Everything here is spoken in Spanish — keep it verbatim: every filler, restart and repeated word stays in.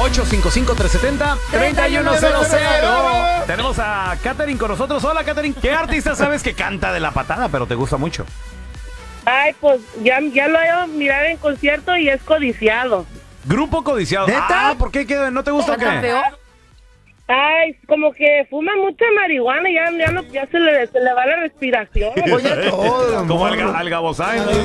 ocho cinco cinco, tres siete cero, tres uno cero cero. Tenemos a Katherine con nosotros. Hola, Katherine. ¿Qué artista sabes que canta de la patada, pero te gusta mucho? Ay, pues ya, ya lo he mirado en concierto y es Codiciado. Grupo Codiciado. ¿Neta? Ah, ¿por qué? ¿Qué? ¿No te gusta o ¿Canta qué? feo? Ay, como que fuma mucha marihuana y ya, ya, no, ya se, le, se le va la respiración. Oye, todo, Como amor. al, ga- al Gabosay, ¿no?